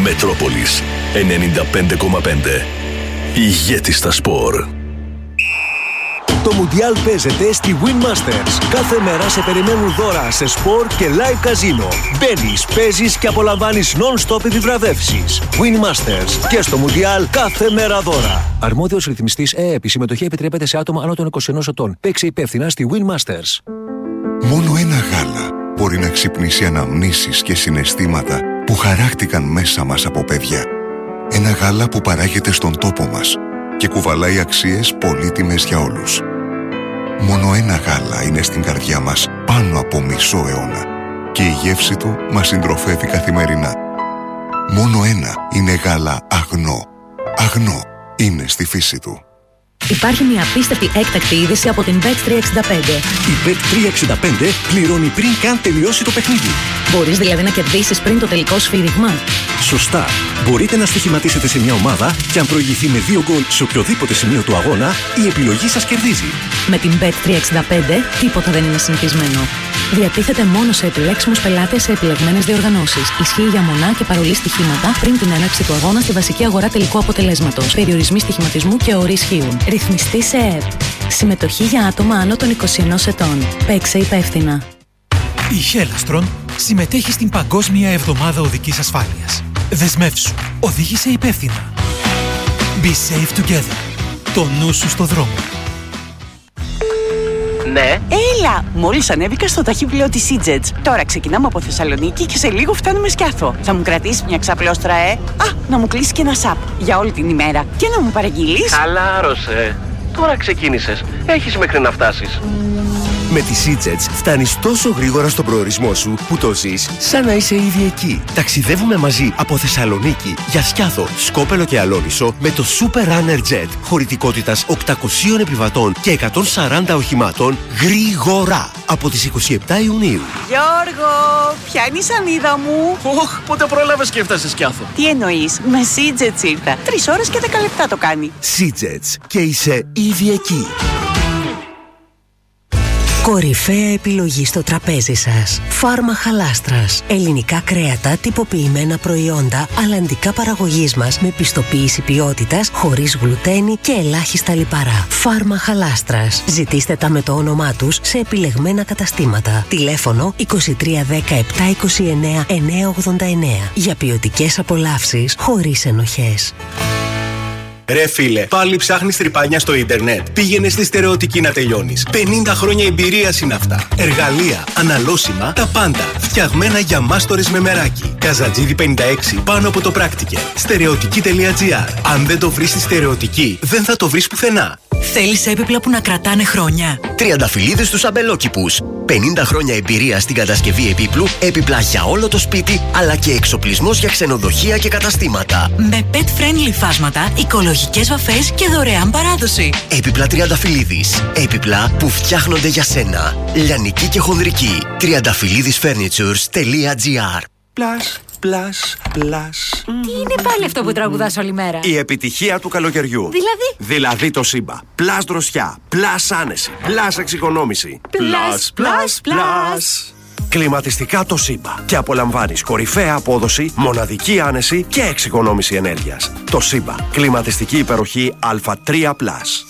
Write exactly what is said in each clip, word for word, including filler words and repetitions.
Μετρόπολης ενενήντα πέντε κόμμα πέντε. Ηγέτη στα σπορ. Το Μουντιάλ παίζεται στη Win Masters. Κάθε μέρα σε περιμένουν δώρα σε σπορ και live καζίνο. Μπαίνεις, παίζεις και απολαμβάνεις non-stop επιβραβεύσεις. Win Masters. Και στο Μουντιάλ κάθε μέρα δώρα. Αρμόδιος ρυθμιστής ΕΕΠ. Η συμμετοχή επιτρέπεται σε άτομα άνω των είκοσι ενός ετών. Παίξε υπεύθυνα στη Win Masters. Μόνο ένα γάλα μπορεί να ξυπνήσει αναμνήσεις και συναισθήματα που χαράχτηκαν μέσα μας από παιδιά. Ένα γάλα που παράγεται στον τόπο μας και κουβαλάει αξίες πολύτιμες για όλους. Μόνο ένα γάλα είναι στην καρδιά μας πάνω από μισό αιώνα και η γεύση του μας συντροφεύει καθημερινά. Μόνο ένα είναι γάλα αγνό. Αγνό είναι στη φύση του. Υπάρχει μια απίστευτη έκτακτη είδηση από την μπετ τριακόσια εξήντα πέντε. Η μπετ τριακόσια εξήντα πέντε πληρώνει πριν καν τελειώσει το παιχνίδι. Μπορείς δηλαδή να κερδίσεις πριν το τελικό σφύριγμα. Σωστά. Μπορείτε να στοιχηματίσετε σε μια ομάδα και αν προηγηθεί με δύο γκολ σε οποιοδήποτε σημείο του αγώνα, η επιλογή σας κερδίζει. Με την μπετ τριακόσια εξήντα πέντε τίποτα δεν είναι συνηθισμένο. Διατίθεται μόνο σε επιλέξιμους πελάτες σε επιλεγμένες διοργανώσεις. Ισχύει για μονά και παρολί στοιχήματα πριν την έναρξη του αγώνα στη βασική αγορά τελικού αποτελέσματος. Περιορισμοί στοιχηματισμού και όροι ισχύουν. Ρυθμιστή σε ΕΕΠ. Συμμετοχή για άτομα άνω των είκοσι ενός ετών. Παίξε υπεύθυνα. Η Χέλαστρον συμμετέχει στην Παγκόσμια Εβδομάδα Οδικής Ασφάλειας. Δεσμεύσου. Οδήγησε υπεύθυνα. Be safe together. Το νου σου στο δρόμο. Ναι. Έλα! Μόλις ανέβηκα στο ταχύπλοιο της Seajets. Τώρα ξεκινάμε από Θεσσαλονίκη και σε λίγο φτάνουμε Σκιάθο. Θα μου κρατήσεις μια ξαπλώστρα, ε? Α, να μου κλείσει και ένα σαπ για όλη την ημέρα. Και να μου παραγγείλεις. Χαλάρωσε. Τώρα ξεκίνησες. Έχεις μέχρι να φτάσεις. Με τη Seajets φτάνεις τόσο γρήγορα στον προορισμό σου που το ζεις σαν να είσαι ήδη εκεί. Ταξιδεύουμε μαζί από Θεσσαλονίκη για Σκιάθο, Σκόπελο και Αλόνισο με το Super Runner Jet χωρητικότητας οκτακοσίων επιβατών και εκατόν σαράντα οχημάτων γρήγορα από τις είκοσι επτά Ιουνίου. Γιώργο, ποια είναι η σανίδα μου? Οχ, πότε πρόλαβες και έφτασες Σκιάθο? Τι εννοείς, με Seajets ήρθα. Τρεις ώρες και δέκα λεπτά το κάνει. Seajets και είσαι ήδη εκεί. Κορυφαία επιλογή στο τραπέζι σας. Φάρμα Χαλάστρας. Ελληνικά κρέατα, τυποποιημένα προϊόντα, αλλαντικά παραγωγής μας με πιστοποίηση ποιότητας, χωρίς γλουτένι και ελάχιστα λιπαρά. Φάρμα Χαλάστρας. Ζητήστε τα με το όνομά τους σε επιλεγμένα καταστήματα. Τηλέφωνο είκοσι τρία δέκα επτά είκοσι εννέα εννιακόσια ογδόντα εννέα. Για ποιοτικές απολαύσεις χωρίς ενοχές. Ρε φίλε, πάλι ψάχνεις τρυπάνια στο ίντερνετ. Πήγαινε στη Στερεωτική να τελειώνεις. πενήντα χρόνια εμπειρίας είναι αυτά. Εργαλεία, αναλώσιμα, τα πάντα. Φτιαγμένα για μάστορες με μεράκι. Καζατζίδι πενήντα έξι, πάνω από το πράκτικε. Στερεωτική τελεία τζι άρ. Αν δεν το βρεις στη Στερεωτική, δεν θα το βρεις πουθενά. Θέλεις έπιπλα που να κρατάνε χρόνια? Τριανταφυλλίδες στους αμπελόκηπους. πενήντα χρόνια εμπειρία στην κατασκευή επίπλου, έπιπλα για όλο το σπίτι, αλλά και εξοπλισμός για ξενοδοχεία και καταστήματα. Με pet-friendly φάσματα, οικολογικές βαφές και δωρεάν παράδοση. Έπιπλα Τριανταφυλλίδης. Έπιπλα που φτιάχνονται για σένα. Λιανική και χονδρική. τριανταφυλλίδης φέρνιτσουρς τελεία τζι άρ. Plus, plus, plus. Τι είναι πάλι αυτό που τραγουδάς όλη μέρα? Η επιτυχία του καλοκαιριού. Δηλαδή? Δηλαδή το Σύμπα. Plus δροσιά, plus άνεση, plus εξοικονόμηση. Plus, plus, plus. Κλιματιστικά το Σύμπα. Και απολαμβάνεις κορυφαία απόδοση, μοναδική άνεση και εξοικονόμηση ενέργειας. Το Σύμπα. Κλιματιστική υπεροχή Α τρία πλας.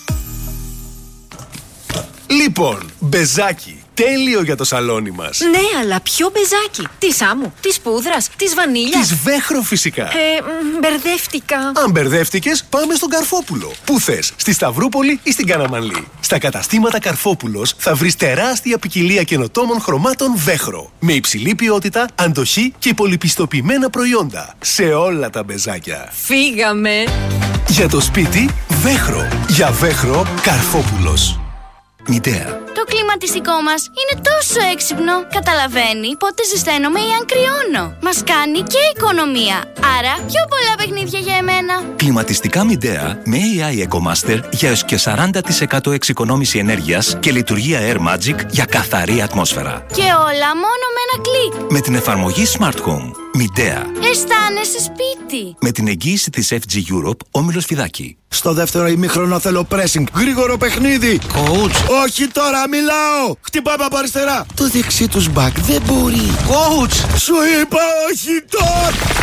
Λοιπόν, μπεζάκι. Τέλειο για το σαλόνι μας. Ναι, αλλά ποιο μπεζάκι? Της άμμου, της πούδρας, της βανίλιας? Της Βέχρο φυσικά. Ε, μπερδεύτηκα. Αν μπερδεύτηκες, πάμε στον Καρφόπουλο. Πού θες, στη Σταυρούπολη ή στην Καναμανλή? Στα καταστήματα Καρφόπουλος θα βρεις τεράστια ποικιλία καινοτόμων χρωμάτων Βέχρο. Με υψηλή ποιότητα, αντοχή και πολυπιστοποιημένα προϊόντα. Σε όλα τα μπεζάκια. Φύγαμε. Για το σπίτι, Βέχρο. Για Βέχρο, Καρφόπουλος. Μητέα. Το κλιματιστικό μας είναι τόσο έξυπνο. Καταλαβαίνει πότε ζεσταίνομαι ή αν κρυώνω. Μας κάνει και οικονομία. Άρα πιο πολλά παιχνίδια για εμένα. Κλιματιστικά Midea με έι άι EcoMaster για έως και σαράντα τοις εκατό εξοικονόμηση ενέργειας και λειτουργία Air Magic για καθαρή ατμόσφαιρα. Και όλα μόνο με ένα κλικ. Με την εφαρμογή Smart Home. Midea. Αισθάνεσαι σπίτι. Με την εγγύηση της εφ τζι Europe, Όμιλος Φιδάκη. Στο δεύτερο ημίχρονο θέλω pressing. Γρήγορο παιχνίδι. Coach. Όχι τώρα, μιλάω. Χτυπάμε από αριστερά. Το δεξί τους μπακ δεν μπορεί. Coach. Σου είπα όχι τώρα.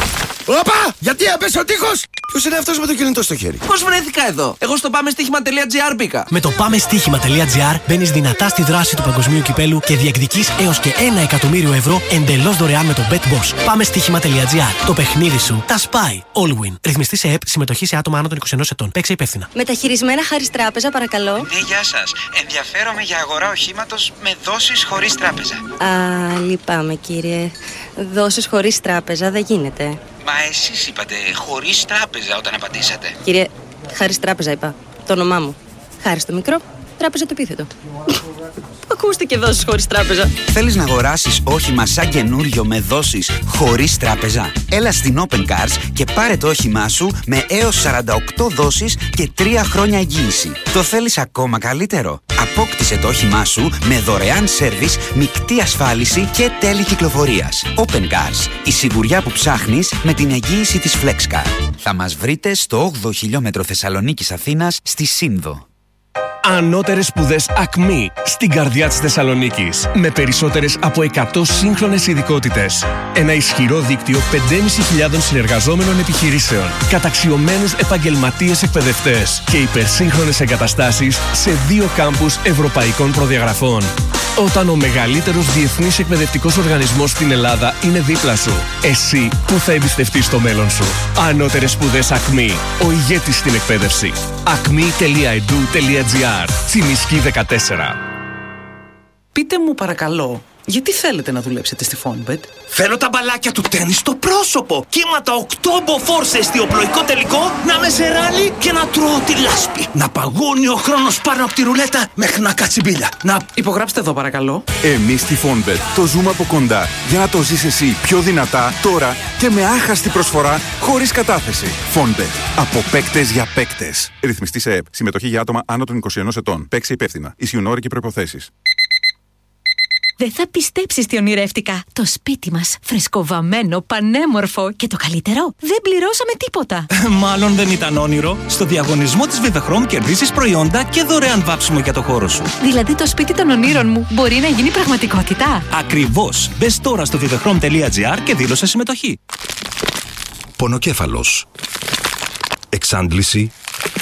Όπα! Γιατί έπεσε ο τείχος! Ποιος είναι αυτός με το κινητό στο χέρι? Πώς βρέθηκα εδώ? Εγώ στο πάμε στοίχημα τελεία τζι άρ μπήκα. Με το πάμε στοίχημα τελεία τζι άρ μπαίνεις δυνατά στη δράση του παγκοσμίου κυπέλου και διεκδικείς έως και ένα εκατομμύριο ευρώ εντελώς δωρεάν με το BetBoss. Πάμε στοίχημα τελεία τζι άρ. Το παιχνίδι σου τα σπάει. All win. Ρυθμιστή σε ΕΠ, συμμετοχή σε άτομα άνω των είκοσι ενός ετών. Παίξε υπεύθυνα. Μεταχειρισμένα Χάρις Τράπεζα, παρακαλώ. Ναι, γεια σας. Ενδιαφέρομαι για αγορά οχήματος με δόσεις χωρίς τράπεζα. Α, λυπάμαι κύριε. Δόσεις χωρίς τράπεζα δεν γίνεται. Μα εσείς είπατε χωρίς τράπεζα όταν απαντήσατε. Κύριε, Χάρις Τράπεζα είπα. Το όνομά μου. Χάρις το μικρό, Τράπεζα το επίθετο. Ακούστηκε δόσεις χωρίς τράπεζα. Θέλεις να αγοράσεις όχημα σαν καινούριο με δόσεις χωρίς τράπεζα? Έλα στην Open Cars και πάρε το όχημά σου με έως σαράντα οκτώ δόσεις και τρία χρόνια εγγύηση. Το θέλεις ακόμα καλύτερο? Απόκτησε το όχημά σου με δωρεάν σέρβις, μεικτή ασφάλιση και τέλη κυκλοφορίας. Open Cars, η σιγουριά που ψάχνεις με την εγγύηση της FlexCar. Θα μας βρείτε στο όγδοο χιλιόμετρο Θεσσαλονίκης Αθήνας στη Σύνδο. Ανώτερες σπουδές Ακμή στην καρδιά της Θεσσαλονίκης. Με περισσότερες από εκατό σύγχρονες ειδικότητες. Ένα ισχυρό δίκτυο πεντέμισι χιλιάδων συνεργαζόμενων επιχειρήσεων. Καταξιωμένους επαγγελματίες εκπαιδευτές. Και υπερσύγχρονες εγκαταστάσεις σε δύο κάμπους ευρωπαϊκών προδιαγραφών. Όταν ο μεγαλύτερος διεθνής εκπαιδευτικός οργανισμός στην Ελλάδα είναι δίπλα σου, εσύ που θα εμπιστευτείς το μέλλον σου. Ανώτερες σπουδές Ακμή. Ο ηγέτης στην εκπαίδευση. ακμή τελεία ι ντι ου τελεία τζι άρ. Τσιμισκή δεκατέσσερα. Πείτε μου παρακαλώ, γιατί θέλετε να δουλέψετε στη Fonbet? Θέλω τα μπαλάκια του τένις στο πρόσωπο. Κύματα οκτώ μποφόρ σε εστιοπλοϊκό τελικό, να με σε ράλι και να τρώω τη λάσπη. Να παγώνει ο χρόνος πάνω από τη ρουλέτα μέχρι να κάτσει μπίλια. Να υπογράψτε εδώ παρακαλώ. Εμείς στη Fonbet το ζούμε από κοντά για να το ζεις εσύ πιο δυνατά τώρα και με άχαστη προσφορά χωρίς κατάθεση. Fonbet. Από παίκτες για παίκτες. Ρυθμιστή σε ΕΠ. Συμμετοχή για άτομα άνω των είκοσι ενός ετών. Παίξε υπεύθυνα. Ισχύουν όροι και προϋποθέσεις. Δεν θα πιστέψεις τι ονειρεύτηκα. Το σπίτι μας, φρεσκοβαμμένο, πανέμορφο και το καλύτερο, δεν πληρώσαμε τίποτα. Μάλλον δεν ήταν όνειρο. Στο διαγωνισμό της Vivechrome κερδίσεις προϊόντα και δωρεάν βάψιμο για το χώρο σου. Δηλαδή το σπίτι των ονείρων μου μπορεί να γίνει πραγματικότητα. Ακριβώς. Μπες τώρα στο vivechrome τελεία τζι άρ και δήλωσε συμμετοχή. Πονοκέφαλος. Εξάντληση.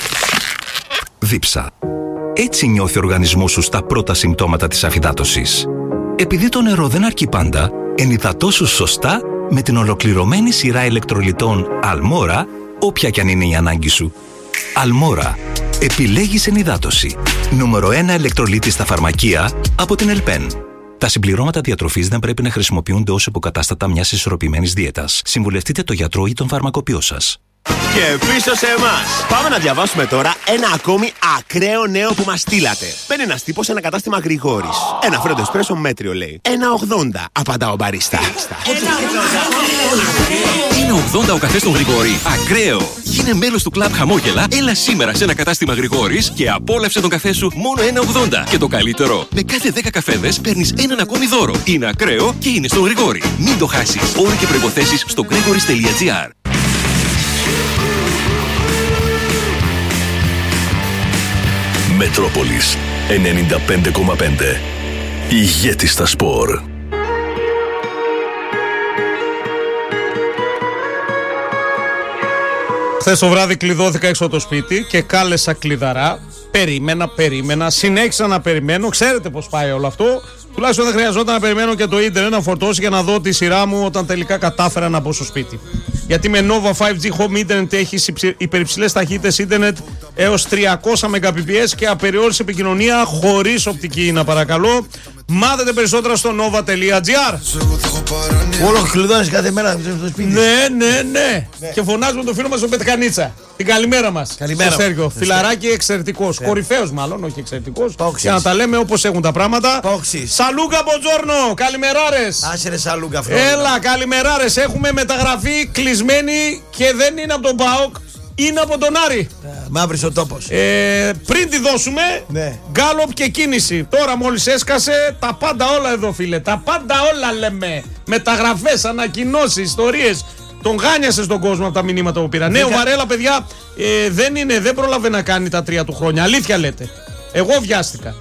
Δίψα. Έτσι νιώθει ο οργανισμός σου στα πρώτα συμπτώματα της αφυδάτωσης. Επειδή το νερό δεν αρκεί πάντα, ενυδατώσου σωστά με την ολοκληρωμένη σειρά ηλεκτρολιτών Αλμόρα, όποια κι αν είναι η ανάγκη σου. Αλμόρα. Επιλέγεις ενυδάτωση. Νούμερο ένα ηλεκτρολίτη στα φαρμακεία από την Ελπέν. Τα συμπληρώματα διατροφής δεν πρέπει να χρησιμοποιούνται ως υποκατάστατα μιας ισορροπημένης δίαιτας. Συμβουλευτείτε το γιατρό ή τον φαρμακοποιό σας. Και πίσω σε εμάς. Πάμε να διαβάσουμε τώρα ένα ακόμη ακραίο νέο που μας στείλατε. Μπαίνει ένας τύπος σε ένα κατάστημα Γρηγόρης. Ένα φρέντο εσπρέσο μέτριο λέει. Ένα ογδόντα, απαντά ο μπαρίστα. Είναι ογδόντα ο καφές των Γρηγόρη. Ακραίο. Γίνε μέλος του κλαμπ Χαμόγελα. Έλα σήμερα σε ένα κατάστημα Γρηγόρης και απόλαυσε τον καφέ σου μόνο ένα ογδόντα. Και το καλύτερο, με κάθε δέκα καφέδες παίρνεις έναν ακόμη δώρο. Είναι ακραίο και είναι στον Γρηγόρη. Μην το χάσεις. Όροι και προϋποθέσεις στο gregoris τελεία τζι άρ. Μετρόπολης ενενήντα πέντε κόμμα πέντε. Ηγέτη στα σπορ. Χθες το βράδυ κλειδώθηκα έξω από το σπίτι και κάλεσα κλειδαρά. Περίμενα, περίμενα, συνέχισα να περιμένω. Ξέρετε πώς πάει όλο αυτό. Τουλάχιστον δεν χρειαζόταν να περιμένω και το ίντερνετ να φορτώσει για να δω τη σειρά μου όταν τελικά κατάφερα να μπω στο σπίτι. Γιατί με Nova φάιβ τζι Home Internet έχεις υπερυψηλές ταχύτητες ίντερνετ έως τριακόσια μεγαμπιτ και απεριόριστη επικοινωνία χωρίς οπτική. Να παρακαλώ, μάθετε περισσότερα στο nova τελεία τζι άρ. Όλο κλειδώνεις κάθε μέρα στο σπίτι. Ναι, ναι, ναι. Και φωνάζουμε τον φίλο μας τον Πετχανίτσα. Την καλημέρα μας. Καλημέρα. Στο Σέργιο. Φιλαράκι εξαιρετικός. Κορυφαίος μάλλον, όχι εξαιρετικός. Για να τα λέμε όπως έχουν τα πράγματα. Σαλούκα Μποτζόρνο, καλημεράρες. Άσε ρε Σαλούκα αυτό. Έλα, καλημεράρες. Έχουμε μεταγραφή κλεισμένη και δεν είναι από τον ΠΑΟΚ, είναι από τον Άρη. Μαύρης ο τόπος. Ε, πριν τη δώσουμε, ναι. Γκάλοπ και κίνηση. Τώρα μόλις έσκασε, τα πάντα όλα εδώ φίλε. Τα πάντα όλα λέμε. Μεταγραφές, ανακοινώσεις, ιστορίες. Τον γάνιασε στον κόσμο από τα μηνύματα που πήρα. Ναι, ο Βαρέλα, παιδιά, ε, δεν είναι, δεν πρόλαβε να κάνει τα τρία του χρόνια. Αλήθεια λέτε. Εγώ βιάστηκα.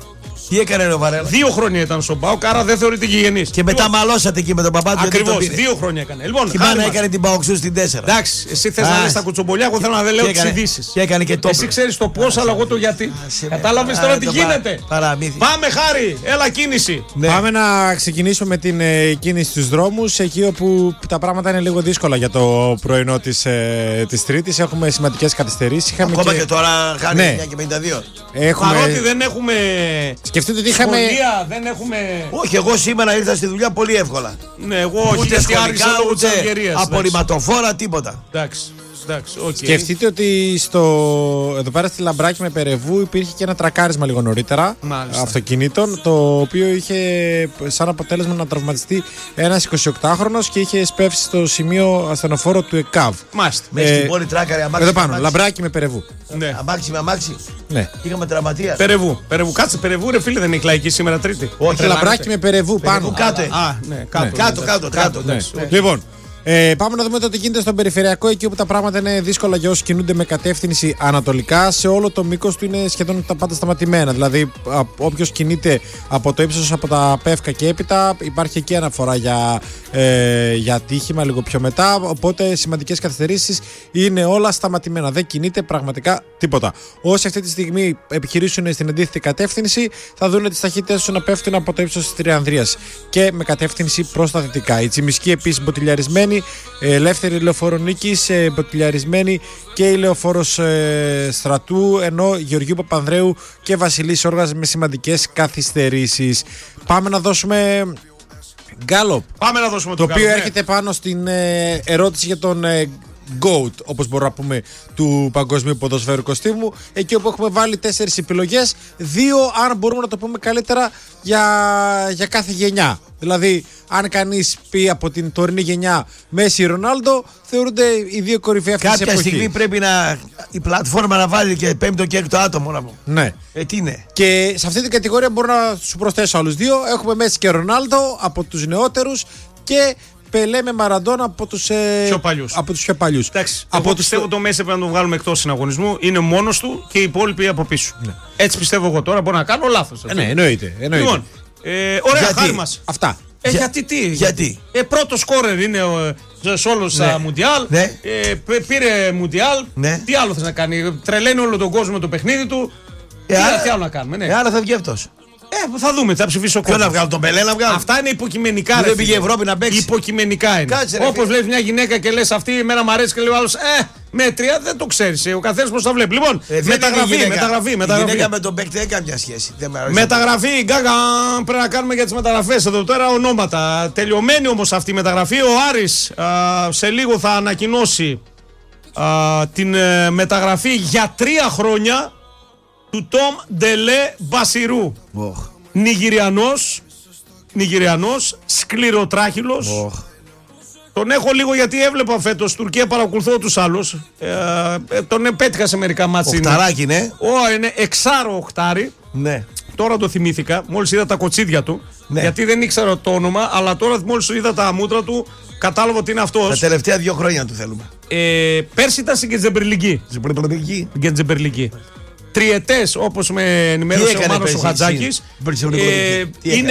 Τι έκανε ο Βαρέλα? Δύο χρόνια ήταν στον ΠΑΟΚ, άρα δεν θεωρείται γηγενής. Και μετά μαλώσατε εκεί με τον παπά του. Ακριβώς, δύο χρόνια έκανε. Λοιπόν, η μάνα έκανε την Παοξού στην τέσσερα. Εντάξει, εσύ θες να λες τα κουτσομπολιά, εγώ θέλω να δεν λέω τις ειδήσεις. Και έκανε και το. Εσύ ξέρεις το πώς, αλλά εγώ το γιατί. Κατάλαβες τώρα τι γίνεται. Πάμε, Χάρη, έλα κίνηση. Πάμε να ξεκινήσουμε με την κίνηση στους δρόμους, εκεί όπου τα πράγματα είναι λίγο δύσκολα για το πρωινό της, ε, της Τρίτης. Έχουμε σημαντικές καθυστερήσεις. Ακόμα και, και τώρα χάνει ναι. εννιά και πενήντα δύο. Έχουμε... Παρότι δεν έχουμε. Σκεφτείτε ότι είχαμε. Σχολεία, δεν έχουμε. Όχι, εγώ σήμερα ήρθα στη δουλειά πολύ εύκολα. Ναι, εγώ όχι. Ούτε σχολικά, ούτε Αλγερίας, απορριμματοφόρα, τίποτα. Εντάξει. Εντάξει, okay. Σκεφτείτε ότι στο... εδώ πέρα στη Λαμπράκη με Περεβού υπήρχε και ένα τρακάρισμα λίγο νωρίτερα. Μάλιστα. Αυτοκινήτων, το οποίο είχε σαν αποτέλεσμα να τραυματιστεί ένας εικοσιοκτάχρονος και είχε σπεύσει στο σημείο ασθενοφόρο του ΕΚΑΒ. Μάλιστα. Μέσα ε, στην πόλη τράκαρε αμάξι. Εδώ πάνω, Λαμπράκη με Περεβού. Ναι. Αμάξι με αμάξι. Ναι. Είχαμε τραυματία. Περεβού. Περεβού. Κάτσε, Περεβού, ρε φίλε, δεν είναι λαϊκή σήμερα Τρίτη. Όχι, Λαμπράκη με Περεβού πάνω. Κάτω. Α, ναι, κάτω. Κάτω, κάτω, κάτω. Λοιπόν. Ε, πάμε να δούμε το τι γίνεται στον περιφερειακό, εκεί όπου τα πράγματα είναι δύσκολα για όσους κινούνται με κατεύθυνση ανατολικά. Σε όλο το μήκος του είναι σχεδόν τα πάντα σταματημένα. Δηλαδή, όποιος κινείται από το ύψος από τα Πεύκα και έπειτα, υπάρχει εκεί αναφορά για, ε, για ατύχημα λίγο πιο μετά. Οπότε, σημαντικές καθυστερήσεις είναι όλα σταματημένα. Δεν κινείται πραγματικά τίποτα. Όσοι αυτή τη στιγμή επιχειρήσουν στην αντίθετη κατεύθυνση, θα δουν τις ταχύτητες τους να πέφτουν από το ύψος της Τριανδρίας και με κατεύθυνση προς τα δυτικά. Η Τσιμισκή επίσης μποτιλιαρισμένη. Ελεύθερη λεωφόρο Νίκης, μποτιλιαρισμένη και η λεωφόρος ε, Στρατού, ενώ Γεωργίου Παπανδρέου και Βασιλής Όργας με σημαντικές καθυστερήσεις. Πάμε να δώσουμε γκάλοπ. Πάμε να δώσουμε το το οποίο γκάλοπ, έρχεται ναι. πάνω στην ε, ερώτηση για τον ε, GOAT, όπως μπορούμε να πούμε, του Παγκοσμίου Ποδοσφαίρου Κωστίμου, εκεί όπου έχουμε βάλει τέσσερις επιλογές, δύο αν μπορούμε να το πούμε καλύτερα για, για κάθε γενιά. Δηλαδή, αν κανείς πει από την τωρινή γενιά Μέση Ρονάλντο, θεωρούνται οι δύο κορυφαίοι αυτής της εποχής. Κάποια στιγμή πρέπει να, η πλατφόρμα να βάλει και πέμπτο και έκτο άτομο να πω. Ναι. Ε, τι είναι. Και σε αυτή την κατηγορία μπορώ να σου προσθέσω άλλους δύο. Έχουμε Μέση και Ρονάλντο από τους νεότερους και Πελέ με Μαραντόνα από τους ε, πιο παλιούς. Από τους πιο παλιούς. Εντάξει, από εγώ τους... πιστεύω το Μέση πρέπει να τον βγάλουμε εκτός συναγωνισμού. Είναι μόνος του και οι υπόλοιποι από πίσω. Ναι. Έτσι πιστεύω εγώ τώρα. Μπορώ να κάνω λάθος. Ε, ναι, εννοείται. εννοείται. Λοιπόν, ε, ωραία, γιατί? Χάρη μας. Αυτά. Ε, Για... γιατί τι. Γιατί. Ε, πρώτο σκόρερ είναι ο Σόλος ναι. Μουντιάλ. Ναι. Ε, πήρε Μουντιάλ. Ναι. Τι άλλο θες να κάνει. Τρελαίνει όλο τον κόσμο με το παιχνίδι του. Ε, τι, άρα... τι άλλο να κάνουμε. Ναι. Ε, άρα θα βγει αυτός. Ε, θα δούμε, θα ψηφίσει ο κόσμο. κόσμο. να βγάλω τον Πελέ να βγάλω. Αυτά είναι υποκειμενικά. Δεν πήγε η Ευρώπη να παίξει. Υποκειμενικά είναι. Όπως βλέπει μια γυναίκα και λες αυτή εμένα μου αρέσει και λέει ο άλλος ε, μέτρια, δεν το ξέρεις. Ο καθένας πώς τα βλέπει. Λοιπόν, ε, μεταγραφή, γυναίκα. μεταγραφή, μεταγραφή. Η γυναίκα με τον παίκτη δεν καμιά σχέση. Μεταγραφή, γκάγα, πρέπει να κάνουμε για τις μεταγραφές εδώ τώρα ονόματα. Τελειωμένη όμως αυτή η μεταγραφή. Ο Άρης α, σε λίγο θα ανακοινώσει α, την ε, μεταγραφή για τρία χρόνια του Τόμ Ντελέ Μπασιρού. Oh. Νιγηριανός, Νιγηριανός, σκληροτράχυλος. Oh. Τον έχω λίγο γιατί έβλεπα φέτος Τουρκία, παρακολουθώ τους άλλους. Ε, ε, τον επέτυχα σε μερικά μάτς. Οχταράκι, ναι. Ω, είναι εξάρο οχτάρι. Ναι. Τώρα το θυμήθηκα, μόλις είδα τα κοτσίδια του. Ναι. Γιατί δεν ήξερα το όνομα, αλλά τώρα μόλις είδα τα μούτρα του, κατάλαβα ότι είναι αυτός. Τα τελευταία δύο χρόνια του θέλουμε. Ε, πέρσι ήταν στην Γκεντζεμπερλική. Γκεντζεμπερλική. Τριετές, όπως με ενημέρωσε ο Μάνος ο Χατζάκης. Ε, είναι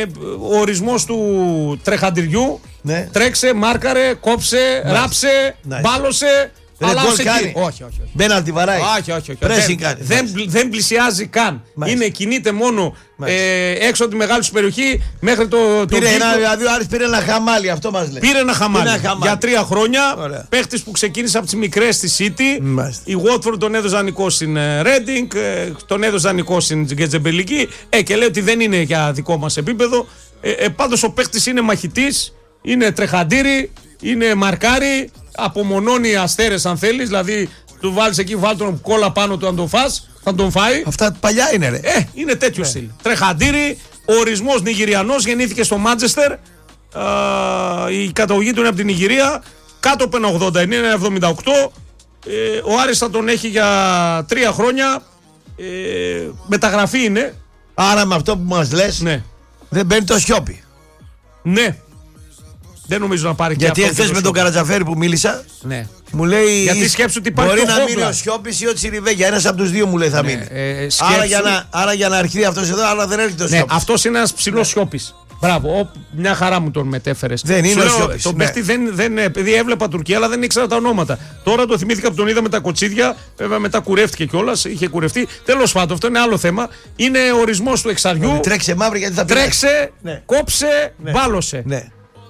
ο ορισμός του τρεχαντιριού. Ναι. Τρέξε, μάρκαρε, κόψε, nice. ράψε, nice. μπάλωσε. Αλλά όχι, όχι, όχι. Μπέναλτι βαράει. Όχι, όχι, όχι. Δεν, δεν, δεν πλησιάζει καν. Nice. Είναι, κινείται μόνο nice. ε, έξω από τη μεγάλη σου περιοχή μέχρι το. Πήρε το ένα, δηλαδή ο Άρης πήρε ένα χαμάλι, αυτό μας λέει. Πήρε ένα χαμάλι. Ένα χαμάλι. Για τρία χρόνια. Παίχτης που ξεκίνησε από τις μικρές στη City. Nice. Η Watford τον έδωσε δανεικό στην Reading, τον έδωσε δανεικό στην Γκεντζεμπερλική. Ε, και λέει ότι δεν είναι για δικό μας επίπεδο. Ε, ε, πάντως ο παίχτης είναι μαχητής, είναι τρεχαντήρι, είναι μαρκάρι. Απομονώνει αστέρες αν θέλεις, δηλαδή του βάλεις εκεί, βάλει τον κόλλα πάνω του αν τον φας, θα τον φάει. Αυτά παλιά είναι ρε. Ε, είναι τέτοιο ναι. στυλ. Τρεχαντήρι, ορισμός Νιγηριανός, γεννήθηκε στο Μάντσεστερ. Η καταγωγή του είναι από την Νιγηρία. Κάτω από ένα ογδόντα, είναι ένα εβδομήντα οκτώ. Ε, ο Άρης θα τον έχει για τρία χρόνια. Ε, μεταγραφή είναι. Άρα με αυτό που μας λες, ναι. δεν μπαίνει το Σιώπη. Ναι. Δεν νομίζω να πάρει. Γιατί και αυτό. εχθές με τον Καρατζαφέρη που μίλησα, ναι. Μου λέει. Γιατί σκέψου ότι υπάρχει. Μπορεί το να μείνει Χόμπλα. ο Σιώπης ή ο Τσιριβέγια. Ένας από τους δύο μου λέει θα Ναι, μείνει. ε, άρα, για να, άρα για να έρθει αυτός εδώ, αλλά δεν έρχεται ο Ναι, Σιώπης. αυτός είναι ένας ψηλός Ναι. Σιώπης. Μπράβο, ο, μια χαρά μου τον μετέφερες. Δεν είναι Σου ο λέω, Σιώπης, τον ναι. παίχτη δεν, δεν, επειδή έβλεπα Τουρκία, αλλά δεν ήξερα τα ονόματα. Τώρα το θυμήθηκα που τον είδα με τα κοτσίδια. Βέβαια μετά κουρεύτηκε κιόλας, είχε κουρευτεί. Τέλος πάντων, αυτό είναι άλλο θέμα. Είναι ο ορισμός του εξαριού. Τρέξε μαύρη γιατί θα πει. Τρέξε, Ναι. κόψε, Ναι. μπάλωσε. Ναι.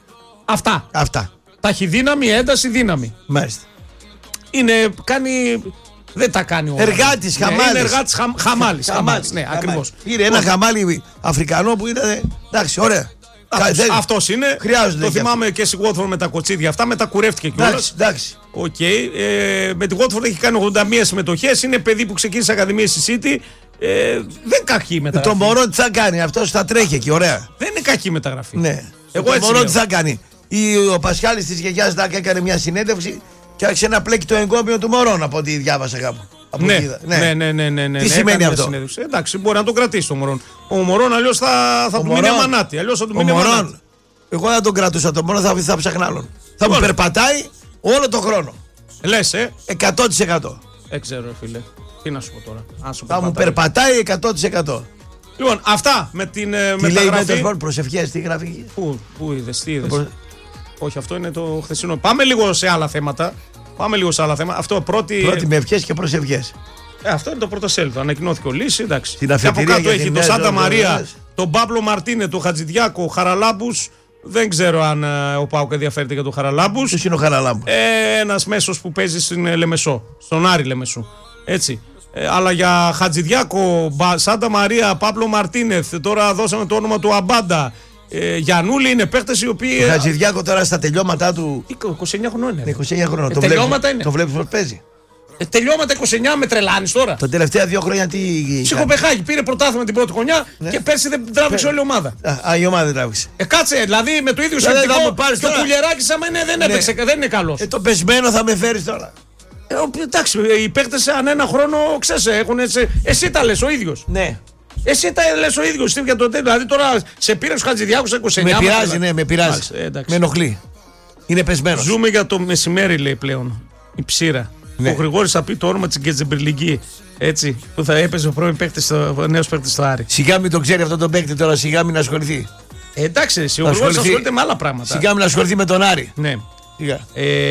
Αυτά. Αυτά. Ταχυδύναμη, ένταση, δύναμη. Μάλιστα. Είναι, κάνει. Δεν τα κάνει όλα. Εργάτης, Ναι, χαμάλης. είναι εργάτης, χα, χαμάλης. χαμάλης. Ναι, ακριβώς. Είναι ένα χαμάλι Αφρικανό που είναι. Εντάξει, ωραία. Αυτός, αυτός είναι. Χρειάζονται. Το και θυμάμαι και στη Watford με τα κοτσίδια αυτά. Μετά κουρεύτηκε κιόλας. Εντάξει, εντάξει. Οκ. Ε, με τη Watford έχει κάνει ογδόντα μία συμμετοχές. Είναι παιδί που ξεκίνησε ακαδημία στη City. Ε, δεν κακή μεταγραφή. Το μωρό τι θα κάνει, αυτός θα τρέχει εκεί, ωραία. Δεν είναι κακή μεταγραφή. Ναι. Εγώ το έτσι μωρό λέω. τι θα κάνει. Ή ο Πασχάλης της γιαγιάς Ντάκ έκανε μια συνέντευξη και άρχισε να πλέκει το εγκόμιο του μωρών από ό,τι διάβασα κάπου. Από Ναι, ό,τι είδα. ναι, ναι, ναι, ναι, ναι, Τι ναι, σημαίνει έκανε μια αυτό? συνέντευξη. Εντάξει, μπορεί να το κρατήσει το Μωρόν. Ο Μωρόν αλλιώς θα, θα Ο του μείνει Μωρόν- αμανάτη. Αλλιώς θα του Ο μείνει αμανάτη. Μωρόν, εγώ δεν τον κρατούσα το μόνο, θα, θα ψαχνά άλλον. Θα μου Όλα. περπατάει όλο τον χρόνο. Λες, ε. εκατό τοις εκατό. Δεν ξέρω, φίλε. Τι να σου πω τώρα. Αν σου Θα μου περπατάει. περπατάει εκατό τοις εκατό. Λοιπόν, αυτά με την ε, Τι λέει μεταγραφή. Μέτρος προσευχές, τι γράφει εκεί. Πού, πού είδες, τι είδες. προ- Όχι, αυτό είναι το χθεσινό. Πάμε λίγο σε άλλα θέματα. Πάμε λίγο σε άλλα θέματα. Αυτό πρώτη. Πρώτη με ευχές και προσευχές. Ε, αυτό είναι το πρώτο σέλιδο. Ανακοινώθηκε ο Λύση, εντάξει. Στην Και από αφετηρία κάτω για έχει την τον Νέα Σάντα Ζηλανδία. Μαρία, τον Παύλο Μαρτίνε, τον Χατζηδιάκο, ο Χαραλάμπους. Δεν ξέρω αν ε, ο Πάουκ ενδιαφέρεται για τον Χαραλάμπους. Ποιος είναι ο Χαραλάμπους? Ε, ένας μέσος που παίζει στην ε, Λεμεσό, στον Άρη Λεμεσό. Έτσι. Ε, αλλά για Χατζηδιάκο, Μπα- Σάντα Μαρία, Παύλο Μαρτίνεθ, τώρα δώσαμε το όνομα του Αμπάντα. Ε, Γιαννούλη είναι παίχτες οι οποίοι. Ο Χατζηδιάκο τώρα στα τελειώματά του. είκοσι εννιά χρονών είναι. είκοσι εννιά χρόνων. Ε, Το τελειώματα βλέπεις- είναι. Το βλέπει πώ παίζει. Ε, τελειώματα είκοσι εννιά με τρελάνεις τώρα. Τα τελευταία δύο χρόνια τι. Ψυχοπεχάγη πήρε πρωτάθλημα την πρώτη χρονιά και πέρσι δεν τράβηξε όλη η ομάδα. Α, η ομάδα δεν τράβηξε. Ε, κάτσε, δηλαδή με το ίδιο Δηλαδή, θα σκεπτικό μου πάρεις και ο τώρα- Κουλιεράκης άμα είναι, δεν Ναι. έπαιξε, δεν είναι καλός. Ε, το πεσμένο θα με φέρει τώρα. Ε, ο- εντάξει, ε, οι παίκτες αν ένα χρόνο, ξέρεις, έχουν έτσι. Εσύ τα λες ο ίδιος. Ναι. Εσύ τα λες ο ίδιος για το τέλος. Δηλαδή τώρα σε πήρε ο Χατζηδιάκος είκοσι εννιά. Με μας, πειράζει, δηλαδή. ναι, με πειράζει. Εντάξει, ε, εντάξει. Με ενοχλεί. Είναι πεσμένο. Ζούμε για το μεσημέρι, λέει πλέον. Η ψήρα. Ναι. Ο Γρηγόρης θα πει το όνομα της Γκετζεμπερλιγκή. Έτσι, που θα έπαιζε ο πρώην παίκτης, στο- ο νέος παίκτης στο Άρη. Σιγά μην το ξέρει αυτό τον παίκτη τώρα, σιγά μην ασχοληθεί. Ε, εντάξει, εσύ, ο Θα Γρηγόρης ασχοληθεί- ασχολείται με άλλα πράγματα. Σιγά μην ασχοληθεί με τον Άρη. Ναι. Σιγά.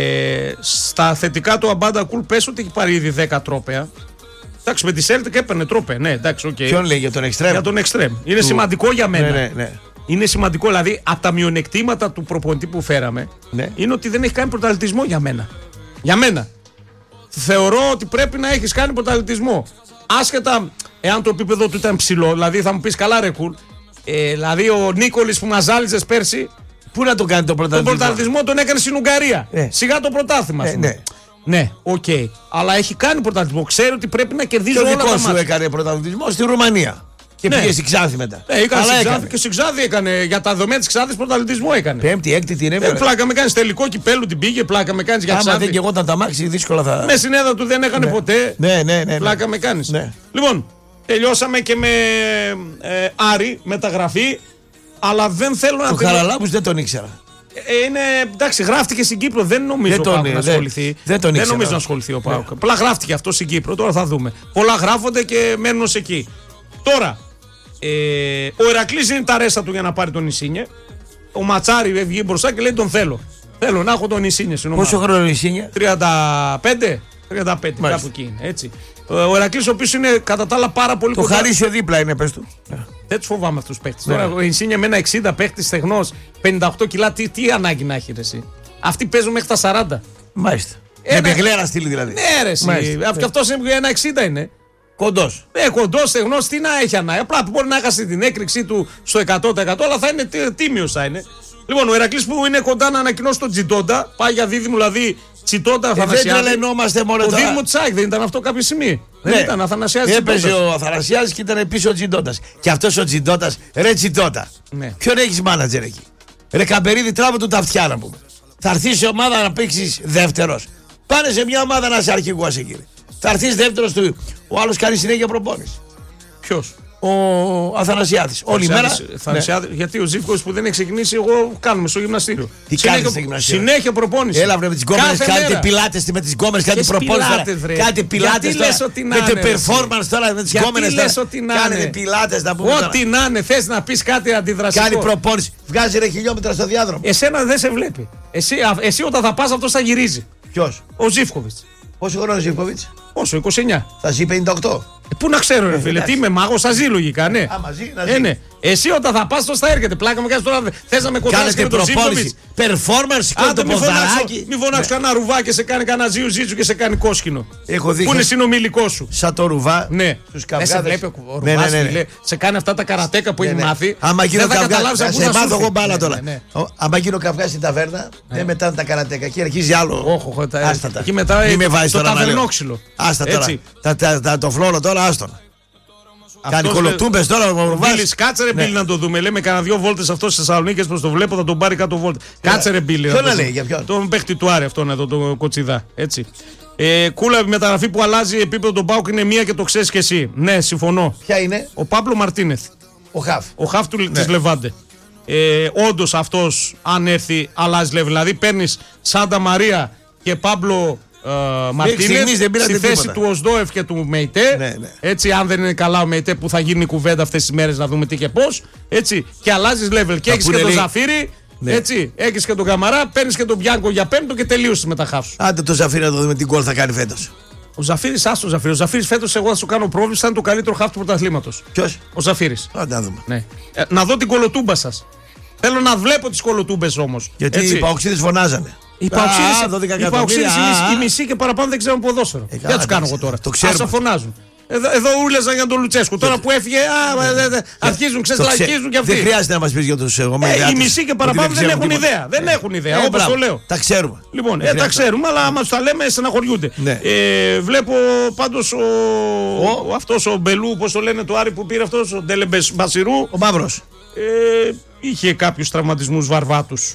Ε, στα θετικά του Αμπάντα Κουλ πες ότι έχει πάρει ήδη δέκα τρόπαια. Εντάξει, με τη Celtic έπαιρνε τρόπαια. Ναι, εντάξει, οκ. Ποιον λέει για τον Εκστρέμ? Για τον Εκστρέμ. Είναι Του- σημαντικό για μένα. Ναι, ναι, ναι. Είναι σημαντικό, δηλαδή από τα μειονεκτήματα του προπονητή που φέραμε Ναι. είναι ότι δεν έχει κάνει πρωταθλητισμό για μένα. Για μένα. Θεωρώ ότι πρέπει να έχει κάνει πρωταθλητισμό. Άσχετα εάν το επίπεδο του ήταν ψηλό, δηλαδή θα μου πει καλά, ρε Κουλ. Ε, δηλαδή ο Νίκολης που μας ζάλιζε πέρσι. Πού να τον κάνει τον Τον πρωταθλητισμό? πρωταθλητισμό τον έκανε στην Ουγγαρία. Ε. Σιγά το πρωτάθλημα. ας Ε, πούμε. ναι. Ναι, οκ. Αλλά έχει κάνει πρωταθλητισμό. Ξέρει ότι πρέπει να κερδίζει Και ο όλα δικό τα σου μάτια. έκανε πρωταθλητισμό στη Ρουμανία. Και Ναι. πήγε στη Ξάνθη μετά. Ε, έκανε Αλλά στην Ξάνθη έκανε. και στην Ξάνθη έκανε. Για τα δεδομένα τη Ξάνθη πρωταθλητισμό έκανε. Πέμπτη, έκτη την Ε, έβγαλε. πλάκα με κάνει τελικό κυπέλου την πήγε, πλάκα με κάνει για Άμα Ξάνθη. δεν και εγώ ήταν τα μάξι, δύσκολα θα. Με συνέδρα του δεν έκανε Ναι. ποτέ. Ναι, ναι, ναι, ναι. Πλάκα με κάνει. Ναι. Λοιπόν, τελειώσαμε και με ε, Άρη, μεταγραφή. Αλλά δεν θέλω να. Ο τελειώ- Χαραλάμπους δεν τον ήξερα. Ε, είναι, εντάξει, γράφτηκε στην Κύπρο. Δεν νομίζω Δεν ο τον- Πάουκ να δεν- ασχοληθεί. δεν τον ήξερα. νομίζω να ασχοληθεί ο Πάουκ. Ναι. Απλά γράφτηκε αυτό στην Κύπρο. Τώρα θα δούμε. Πολλά γράφονται και μένουν ως εκεί. Τώρα, ε, ο Ηρακλής είναι τα ρέστα του για να πάρει τον Ισίνιε. Ο Ματσάρη βγει μπροστά και λέει τον θέλω. Θέλω να έχω τον Ισίνιε στην ομάδα. Πόσο χρόνο είναι η Σίνια? τριάντα πέντε. τριάντα πέντε, Μάλιστα. κάπου εκεί είναι. Έτσι. Ο Ηρακλής ο οποίος είναι κατά τα άλλα πάρα πολύ Το κοντά. Χαρίσιο δίπλα είναι, πες του. Δεν του φοβάμαι αυτού του παίχτε. Ναι. Τώρα ο Ινσίνια με ένα εξήντα παίχτη στεγνό, πενήντα οκτώ κιλά, τι, τι ανάγκη να έχει ρε, εσύ. Αυτοί παίζουν μέχρι τα σαράντα. Μάλιστα. Ένα- Με μπεγλέρα στήλη δηλαδή. Ναι, ρε, εσύ. Μάλιστα. Και αυτό είναι ένα εξήντα είναι. Κοντό. Ε, κοντό, στεγνό, τι να έχει ανάγκη. Απλά μπορεί να χάσει την έκρηξή του στο εκατό τοις εκατό, αλλά θα είναι τίμιο θα είναι. Λοιπόν, ο Ηρακλής που είναι κοντά να ανακοινώσει τον Τζιντόντα, πάει για δίδυμο δηλαδή Τσιτόντα Ε, δεν Αθανασιάδη. τρελαινόμαστε μόνο Το τώρα. δίδυμο Τσάικ δεν ήταν αυτό κάποια στιγμή. Δεν ήταν Αθανασιάδη. Έπαιζε ο Αθανασιάδης και ήταν πίσω ο Τζιντότας. Και αυτός ο Τζιντότας, ρε Τζιντότα. Ναι. Ποιον έχεις μάνατζερ εκεί? Ρε Καμπερίδη, τράβω του τα αυτιά να πούμε. Θα έρθει σε ομάδα να παίξει δεύτερος. Πάνε σε μια ομάδα να είσαι αρχηγός εκεί. Θα έρθει δεύτερος του. Ο άλλος κάνει συνέχεια προπόνηση. Ποιος? ο Αθανασιάδης. Όλη η μέρα. Ναι. Γιατί ο Ζήφκοβιτς που δεν έχει ξεκινήσει, εγώ κάνουμε στο γυμναστήριο. Τι κάνεις στο γυμναστήριο? Συνέχεια προπόνηση. Έλα βρε με τις γκόμενες, κάνετε πιλάτες με τις γκόμενες, κάντε προπόνηση. Κάντε πιλάτες τώρα. Με το performance τώρα με τις γκόμενες. Κάνετε πιλάτες να πούμε. Ό,τι να είναι, θες να πεις κάτι αντιδραστικό. Κάνει προπόνηση. Βγάζει ρε χιλιόμετρα στο διάδρομο. Εσένα δεν σε βλέπει. Εσύ, εσύ όταν θα πας αυτός θα γυρίζει. Ποιος? Ο Ζήφκοβιτς. Πόσο χρόνο ο Ζήφκοβιτς? Πόσο, είκοσι εννιά. Θα ζει πενήντα οκτώ. Ε, πού να ξέρω, ρε φίλε, τι είμαι μάγος, θα ζει λογικά, ναι. Α, μαζί, να ζει. Ε, ναι. Εσύ όταν θα πας, τόσο θα έρχεται. Πλάκα με κάνεις τώρα, θες να με κοντράσεις και με τον Ζήφκοβιτς. Performance, σηκώνει το ποδαράκι. Μη φωνάξω κανένα ρουβά και σε κάνει κανένα ζύου ζύτσου και σε κάνει κόσκινο. Έχω δει. Πού είναι συνομιλικό σου. Σαν το ρουβά. Ναι. Στους δεν σε βλέπει ο ρουβάς, φίλε. Σε κάνει αυτά τα καρατέκα που έχει μάθει. Άμα γίνω καυγά, σε μάθω εγώ μπάλα τώρα. Άμα γίνω καυγά στην ταβέρνα, δεν μετά τα καρατέκα και αρχίζει άλλο. Άστατα. Εκεί μετά το ταβερνόξυλο. Άστα τώρα. Το φλόρο τώρα, άστον. Κάνει κολοτούμπες τώρα ο Ρουβάς. Μπίλης, κάτσε ρε Μπίλη να το δούμε. Λέμε κανένα δύο βόλτες αυτό στις Θεσσαλονίκες προς το βλέπω, θα τον πάρει κάτω βόλτες. Κάτσε ρε Μπίλη. Ποιο να λέει, για ποιον? Τον παίχτη του Άρη αυτόν εδώ, τον Κοτσιδά. Έτσι. Ε, κούλα, η μεταγραφή που αλλάζει επίπεδο τον ΠΑΟΚ είναι μία και το ξέρεις και εσύ. Ναι, συμφωνώ. Ποια είναι? Ο Παύλο Μαρτίνεθ. Ο Χαφ. Ο Χαφ ναι. της Λεβάντε. Ε, όντως αυτός, αν έρθει, αλλάζει level. Δηλαδή παίρνεις Σάντα Μαρία και Παύλο. Uh, Μαρτίνες στη θέση τίποτα. Του Οσδόεφ και του Μεϊτέ. Ναι, ναι. Έτσι, αν δεν είναι καλά ο Μεϊτέ, που θα γίνει η κουβέντα αυτές τις μέρες να δούμε τι και πώς. Έτσι, και αλλάζεις level. Και έχεις και τον Ζαφύρι. Ναι. Έτσι, έχεις και τον Καμαρά. Παίρνεις και τον Μπιάνκο για πέμπτο και τελείωσες με τα χαφ σου. Άντε το Ζαφύρι να το δούμε τι γκολ θα κάνει φέτος. Ο Ζαφύρης, άστο Ζαφύρη. Ο Ζαφύρης φέτος, εγώ θα σου κάνω πρόβλημα, θα είναι το καλύτερο χαφ του πρωταθλήματος. Ποιος? Ο Ζαφύρης. Άντε να δούμε. Ναι. Ε, να δω την κολοτούμπα σας. Θέλω να βλέπω τις κολοτούμπες όμως. Γιατί οι παοξίδες φωνάζανε. Οι παοξίδες οι μισοί και παραπάνω δεν ξέρουν ποδόσφαιρο. Δεν τους κάνω εγώ τώρα. Το ξέρουμε. Άσα φωνάζουν. Εδώ, εδώ ούλεζαν για τον Λουτσέσκου. Τώρα που έφυγε, α, αρχίζουν, ξεσλακίζουν και αυτοί. Δεν χρειάζεται να μας πεις για τους εγώ. Ε, οι μισοί και παραπάνω δεν έχουν ιδέα. Δεν έχουν ιδέα, όπως το λέω. Τα ξέρουμε. Λοιπόν, ε, τα ξέρουμε, αλλά άμα τα λέμε, στεναχωριούνται. Ε, βλέπω πάντως ο, ο, αυτός ο Μπελού, πώς το λένε, το Άρη που πήρε αυτός, ο Ντέλεμπες Μπασιρού. Ο Μαύρος. Ε, είχε κάποιους τραυματισμούς βαρβάτους.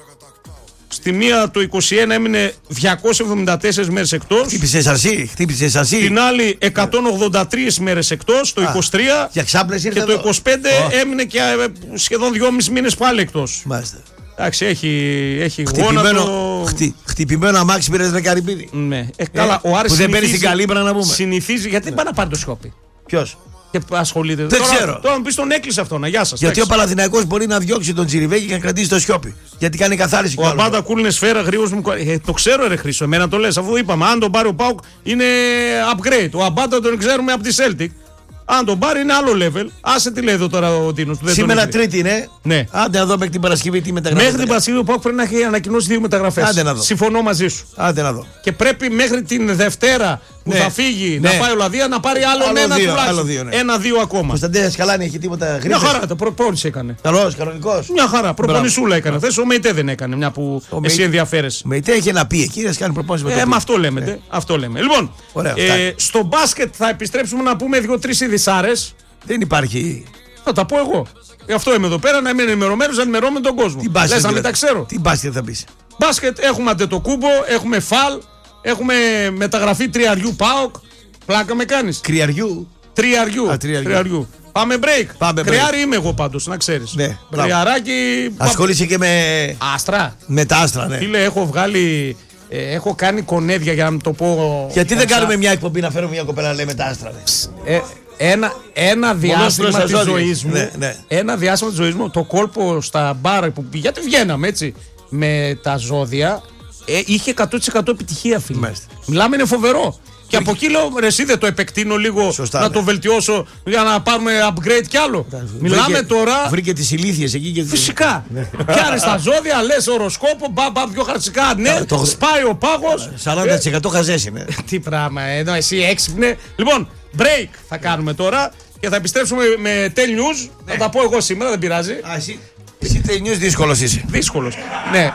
Στη μία το είκοσι ένα έμεινε διακόσιες εβδομήντα τέσσερις μέρες εκτός. Χτύπησε σαρσί, χτύπησε σαρσί. Την άλλη εκατόν ογδόντα τρεις μέρες εκτός, το Α, είκοσι τρία. Για ξάπλες ήρθε και το είκοσι πέντε oh. έμεινε και σχεδόν δυόμισι μήνες πάλι εκτός. Μάλιστα. Εντάξει, έχει, έχει χτυπημένο, γόνατο. Χτι, χτυπημένο αμάξι πήρε ένα καρυπίδι. Ναι. Ε, καλά, ο Άρης που δεν παίρνει στην καλύμπρα να πούμε. Συνηθίζει, γιατί πάει να πάρει το σιόπι. Ποιος? Και ασχολείται. Δεν τώρα, ξέρω. Τώρα μου πει τον έκλεισε αυτό, να γεια σας. Γιατί τέξι. Ο Παναθηναϊκός μπορεί να διώξει τον Τζιριβέκη και να κρατήσει το Σιόπι. Γιατί κάνει καθάριση. Ο Αμπάντα κούλινε σφαίρα γρήγορα μου. Ε, το ξέρω, ρε Χρήστο, εμένα το λες. Αφού είπαμε, αν τον πάρει ο Πάουκ είναι upgrade. Ο Αμπάντα τον ξέρουμε από τη Celtic. Αν τον πάρει είναι άλλο level. Άσε τι λέει εδώ τώρα ο Τίνος. Σήμερα Τρίτη είναι. Ναι. Άντε να δω μέχρι την Παρασκευή τι μεταγραφή. Μέχρι την Παρασκευή ο Πάουκ πρέπει να έχει ανακοινώσει δύο μεταγραφές. Άντε να δω. Συμφωνώ μαζί σου. Άντε να δω. Και πρέπει μέχρι την Δευτέρα που ναι. θα φύγει ναι. να πάει ο Λαδία να πάρει άλλο, άλλο ένα δύο, τουλάχιστον. Δύο, ναι. Ένα-δύο ακόμα. Κωνσταντίνας Καλάνη έχει τίποτα γρήγορα. Μια χαρά, το προπόνηση έκανε. Καλός, κανονικός. Μια χαρά, προπονησούλα έκανε. Θες ο Μεϊτέ δεν έκανε, μια που ο εσύ ενδιαφέρεσαι. Ο Μεϊτέ έχει να πει εκεί, να κάνει προπόνηση με το. Ε, με αυτό λέμε. Ναι. Αυτό λέμε. Λοιπόν, Ωραία, ε, στο μπάσκετ θα επιστρέψουμε να πούμε δύο-τρεις ειδισάρες. Δεν υπάρχει. Θα τα πω εγώ. Γι' αυτό είμαι εδώ πέρα να είμαι ενημερωμένος, να ενημερώνω με τον κόσμο. Λες να μην τα ξέρω. Τι μπάσκετ θα πεις? Μπάσκετ έχουμε Αντετοκούμπο, έχουμε Φαλ, έχουμε μεταγραφή τριαριού ΠΑΟΚ. Πλάκα με κάνεις. Κρυαριού. Τριαριού. Α, τριαριού. τριαριού. Πάμε break. Πάμε Κρυάρι είμαι εγώ πάντως, να ξέρεις. Ναι, Κρυαράκι. Ασχολείσαι και με. Άστρα. Με τα άστρα, ναι. Φίλε, έχω βγάλει. Ε, έχω κάνει κονέδια για να το πω. Γιατί δεν κάνουμε μια εκπομπή να φέρουμε μια κοπέλα να λέει με τα άστρα, ναι. Ε, Ένα, ένα διάστημα της ζωής μου, ναι, ναι. ένα διάστημα της ζωής μου, το κόλπο στα μπάρα που πήγα, γιατί βγαίναμε έτσι με τα ζώδια, ε, είχε εκατό τοις εκατό επιτυχία, φίλε. Μάλιστα. Μιλάμε, είναι φοβερό. Και από εκεί λέω, ρε εσύ δεν το επεκτείνω λίγο. Σωστά, να ναι. το βελτιώσω για να πάρουμε upgrade κι άλλο. Μιλάμε βρήκε, τώρα. Βρήκε τις ηλίθιες εκεί και. Φυσικά. Πιάνεις τα ζώδια, λες οροσκόπο, μπαμ, μπαμ, δυο χαρτσικά. Ναι, το... σπάει ο πάγος. σαράντα τοις εκατό χαζές είναι. Τι πράγμα, ενώ εσύ έξυπνε. Λοιπόν, break θα κάνουμε τώρα και θα επιστρέψουμε με Tel News. Ναι. Θα τα πω εγώ σήμερα, δεν πειράζει. Α, εσύ. Εσύ Tel News δύσκολος είσαι. Δύσκολος. Ναι.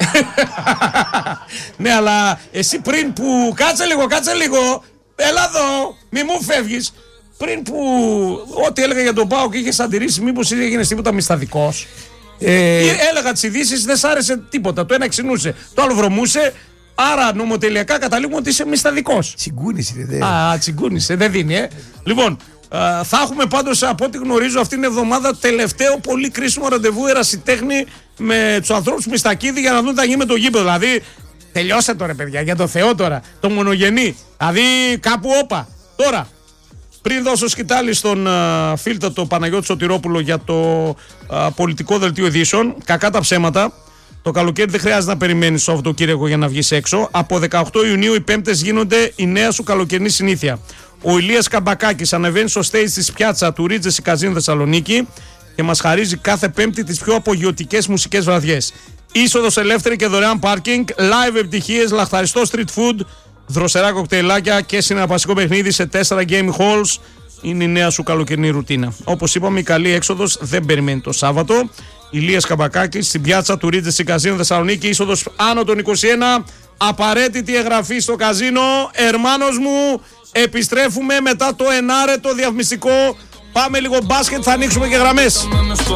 Ναι, αλλά εσύ πριν που. Κάτσε λίγο, κάτσε λίγο. Έλα εδώ, μη μου φεύγεις. Πριν που ό,τι έλεγα για τον ΠΑΟΚ και είχες αντιρρήσει, μήπως έγινες τίποτα μυσταδικός. Ε... Έλεγα τις ειδήσεις, δεν σ' άρεσε τίποτα. Το ένα ξυνούσε, το άλλο βρωμούσε. Άρα νομοτελειακά καταλήγουμε ότι είσαι μυσταδικός. Τσιγκούνησε, δε. Α, τσιγκούνησε, δεν δίνει, ε. Λοιπόν, Uh, θα έχουμε πάντως, από ό,τι γνωρίζω, αυτήν την εβδομάδα τελευταίο πολύ κρίσιμο ραντεβού ερασιτέχνη με τους ανθρώπους Μιστακίδη για να δουν τι θα γίνει με το γήπεδο. Δηλαδή, τελειώστε τώρα, παιδιά, για το Θεό τώρα. Το μονογενή. Δηλαδή, κάπου όπα. Τώρα, πριν δώσω σκητάλη στον uh, φίλτατο Παναγιώτη Σωτηρόπουλο για το uh, πολιτικό δελτίο ειδήσεων, κακά τα ψέματα. Το καλοκαίρι δεν χρειάζεται να περιμένει το Σαββατοκύριακο για να βγεις έξω. Από δεκαοκτώ Ιουνίου οι Πέμπτες γίνονται η νέα σου καλοκαιρινή συνήθεια. Ο Ηλίας Καμπακάκης ανεβαίνει στο stage της πιάτσα του Ρίτζεση Καζίνο Θεσσαλονίκη και μας χαρίζει κάθε Πέμπτη τις πιο απογειωτικές μουσικές βραδιές. Είσοδος ελεύθερη και δωρεάν πάρκινγκ, live επιτυχίες, λαχταριστό street food, δροσερά κοκτέιλάκια και συναρπαστικό παιχνίδι σε τέσσερα game halls. Είναι η νέα σου καλοκαιρινή ρουτίνα. Όπως είπαμε, η καλή έξοδος δεν περιμένει το Σάββατο. Ηλίας Καμπακάκης στην πιάτσα του Ρίτζεση Καζίνο Θεσσαλονίκη, είσοδος άνω των είκοσι ένα. Απαραίτητη εγγραφή στο καζίνο. Ερμάνος μου, επιστρέφουμε μετά το ενάρετο διαφημιστικό. Πάμε λίγο μπάσκετ, θα ανοίξουμε και γραμμές.